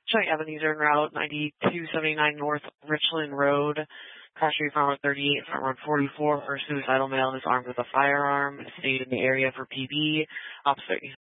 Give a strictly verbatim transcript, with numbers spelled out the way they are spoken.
Showing Ebenezer en route ninety-two seventy-nine North Richland Road. Caution Farmer thirty-eight, Farm Road forty-four for suicidal male is armed with a firearm. Stayed in the area for P B. Opposite